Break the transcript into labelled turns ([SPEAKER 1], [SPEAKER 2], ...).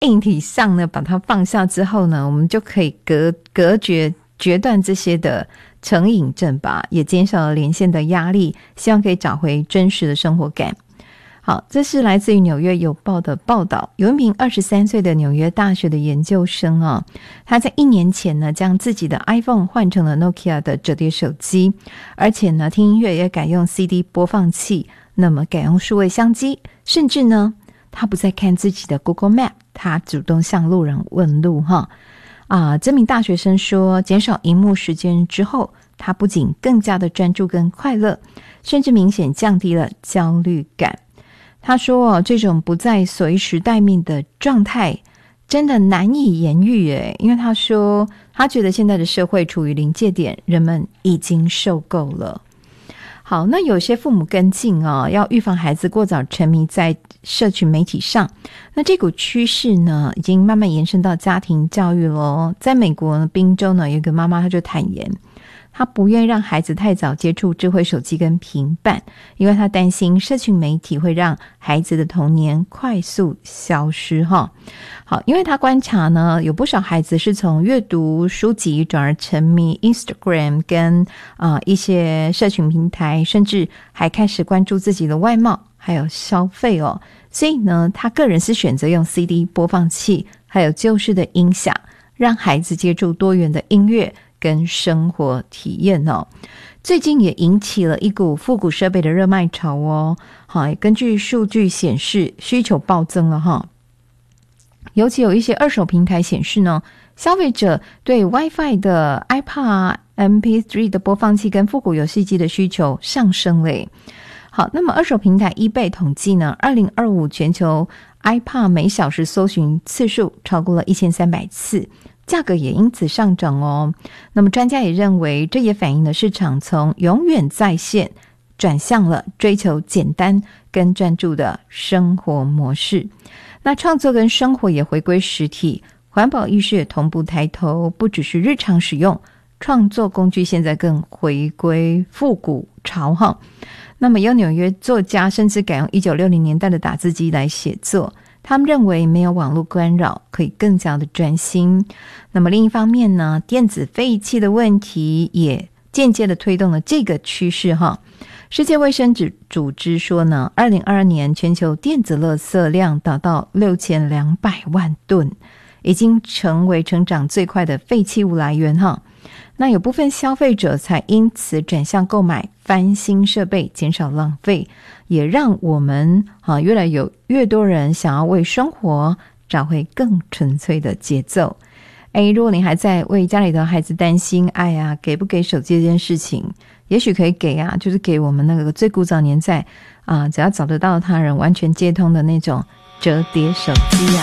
[SPEAKER 1] 硬体上呢把它放下之后呢，我们就可以决断这些的成瘾症吧，也减少了连线的压力，希望可以找回真实的生活感。好，这是来自于纽约邮报的报道，有一名23岁的纽约大学的研究生啊，他在1年前呢将自己的 iPhone 换成了 Nokia 的折叠手机，而且呢听音乐也改用 CD 播放器，那么改用数位相机，甚至呢他不再看自己的 Google Map， 他主动向路人问路这名大学生说，减少萤幕时间之后，他不仅更加的专注跟快乐，甚至明显降低了焦虑感。他说这种不再随时待命的状态真的难以言喻耶，因为他说他觉得现在的社会处于临界点，人们已经受够了。好，那有些父母跟进要预防孩子过早沉迷在社群媒体上，那这股趋势呢已经慢慢延伸到家庭教育了。在美国宾州呢有一个妈妈，她就坦言他不愿意让孩子太早接触智慧手机跟平板，因为他担心社群媒体会让孩子的童年快速消失好，因为他观察呢，有不少孩子是从阅读书籍转而沉迷 Instagram 跟一些社群平台，甚至还开始关注自己的外貌还有消费所以呢，他个人是选择用 CD 播放器还有旧式的音响，让孩子接触多元的音乐跟生活体验最近也引起了一股复古设备的热卖潮根据数据显示，需求暴增了尤其有一些二手平台显示呢，消费者对 Wi-Fi 的 iPad、MP3 的播放器跟复古游戏机的需求上升了好，那么二手平台 eBay 统计呢，2025全球 iPad 每小时搜寻次数超过了1300次，价格也因此上涨那么专家也认为，这也反映了市场从永远在线转向了追求简单跟专注的生活模式。那创作跟生活也回归实体，环保意识也同步抬头，不只是日常使用，创作工具现在更回归复古潮那么有纽约作家甚至改用1960年代的打字机来写作，他们认为没有网络干扰可以更加的专心。那么另一方面呢，电子废弃的问题也间接的推动了这个趋势世界卫生组织说呢，2022年全球电子垃圾量达到6200万吨，已经成为成长最快的废弃物来源那有部分消费者才因此转向购买翻新设备，减少浪费，也让我们越来越多人想要为生活找回更纯粹的节奏。如果你还在为家里的孩子担心给不给手机这件事情，也许可以给就是给我们那个最古早年代只要找得到他人完全接通的那种折叠手机